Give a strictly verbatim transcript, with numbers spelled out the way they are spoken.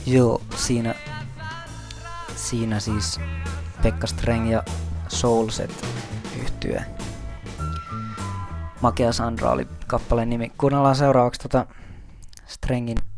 Joo, siinä, siinä siis Pekka Streng ja Soulset yhtye. Makea Sandra oli kappaleen nimi. Kuunnellaan seuraavaksi tota Strengin